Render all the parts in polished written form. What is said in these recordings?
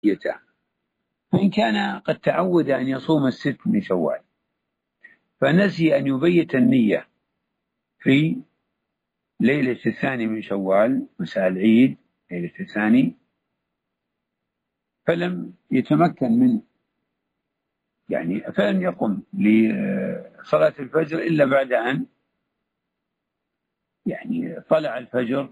نيته. فإن كان قد تعود أن يصوم الست من شوال فنسي أن يبيت النية في ليلة الثاني من شوال مساء العيد ليلة الثاني، فلم يتمكن من فلم يقم لصلاة الفجر إلا بعد أن طلع الفجر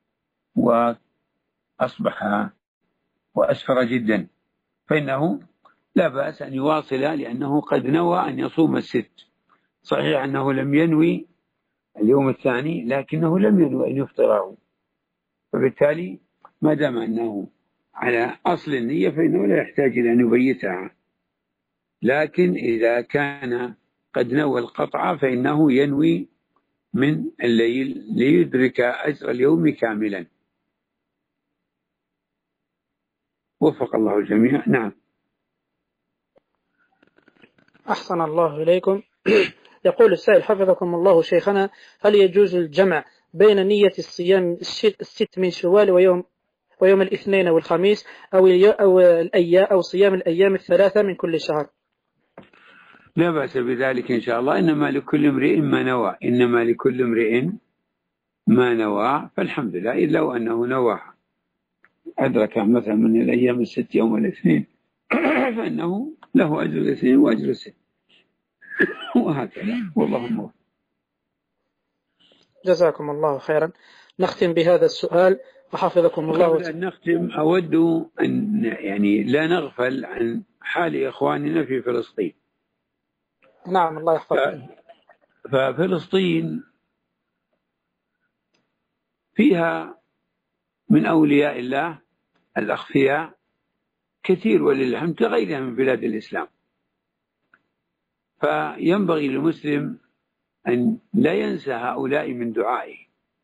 وأصبح وأسفر جدا، فإنه لا بأس أن يواصل لأنه قد نوى أن يصوم الست. صحيح أنه لم ينوي اليوم الثاني لكنه لم ينوي أن يفطره، فبالتالي ما دام أنه على أصل النية فإنه لا يحتاج إلى أن يبيتها. لكن إذا كان قد نوى القطع فإنه ينوي من الليل ليدرك أجر اليوم كاملا. وفق الله الجميع. نعم. أحسن الله إليكم. يقول السائل حفظكم الله شيخنا: هل يجوز الجمع بين نية الصيام الست من شوال ويوم الاثنين والخميس أو صيام الأيام الثلاثة من كل شهر؟ لا بأس بذلك إن شاء الله. إنما لكل امرئ ما نوى، فالحمد لله. إلا وأنه نوى أدرك مثلا من الأيام الست يوم الاثنين فإنه له أجر الاثنين وأجر الست وهكذا. والله موفق. جزاكم الله خيرا. نختم بهذا السؤال وحفظكم الله. قبل أن نختم أود أن لا نغفل عن حال إخواننا في فلسطين. نعم، الله يحفظكم. ففلسطين فيها من أولياء الله الأخفياء كثير ولله الحمد كغيرها من بلاد الإسلام، فينبغي للمسلم أن لا ينسى هؤلاء من دعائه.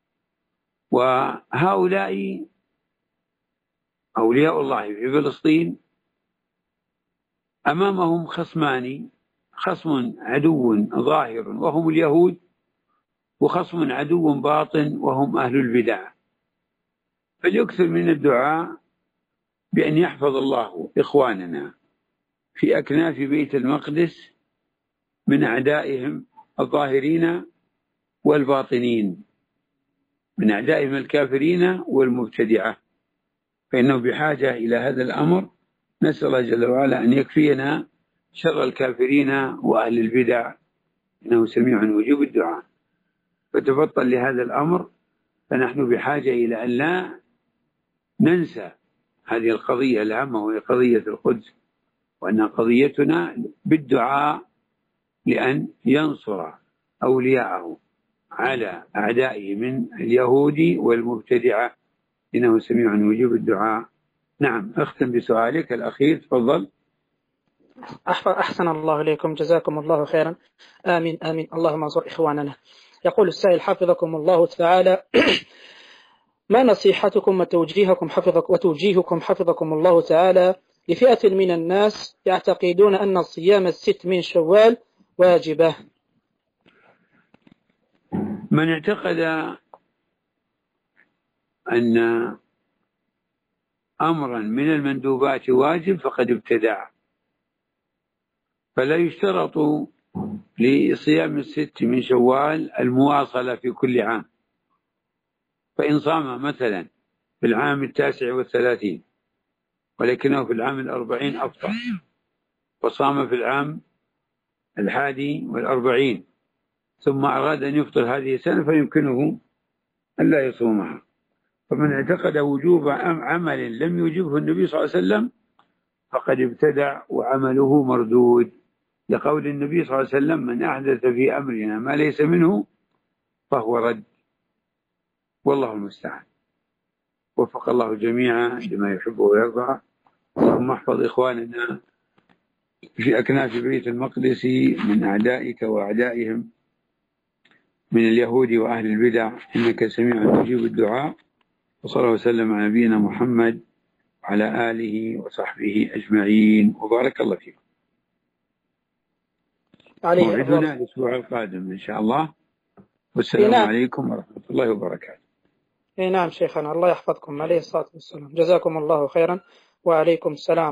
وهؤلاء أولياء الله في فلسطين أمامهم خصمان: خصم عدو ظاهر وهم اليهود، وخصم عدو باطن وهم أهل البدع. فليكثر من الدعاء بأن يحفظ الله إخواننا في أكناف بيت المقدس من أعدائهم الظاهرين والباطنين، من أعدائهم الكافرين والمبتدعة، فإنه بحاجة إلى هذا الأمر. نسأل الله جل وعلا أن يكفينا شر الكافرين وأهل البدع، إنه سميع مجيب الدعاء. فتبطل لهذا الأمر، فنحن بحاجة إلى أن لا ننسى هذه القضية الهامة وهي قضية القدس، وأن قضيتنا بالدعاء لأن ينصر أولياءه على أعدائه من اليهود والمبتدعة، إنه سميع مجيب الدعاء. نعم. أختم بسؤالك الأخير، تفضل. أحسن الله إليكم، جزاكم الله خيرا. آمين آمين، اللهم انصر إخواننا. يقول السائل حفظكم الله تعالى: ما نصيحتكم وتوجيهكم حفظكم الله تعالى لفئة من الناس يعتقدون أن صيام الست من شوال واجبة؟ من اعتقد أن أمرا من المندوبات واجب فقد ابتدع. فلا يشترط لصيام الست من شوال المواصلة في كل عام، فإن صام مثلا في العام 39 ولكنه في العام 40 أفطر، وصام في العام 41 ثم أراد أن يفطر هذه السنة فيمكنه أن لا يصومها. فمن اعتقد وجوب عمل لم يوجبه النبي صلى الله عليه وسلم فقد ابتدع وعمله مردود، لقول النبي صلى الله عليه وسلم: من أحدث في أمرنا ما ليس منه فهو رد. والله المستعان. وفق الله جميعا لما يحب ويرضى. اللهم احفظ إخواننا في أكناف بيت المقدس من أعدائك وأعدائهم من اليهود وأهل البدع، إنك سميع مجيب الدعاء. وصلى الله وسلم على نبينا محمد وعلى آله وصحبه أجمعين، وبارك الله فيكم. موعدنا الأسبوع القادم إن شاء الله، والسلام عليكم ورحمة الله وبركاته. نعم شيخنا، الله يحفظكم عليه الصلاة والسلام. جزاكم الله خيرا وعليكم السلام.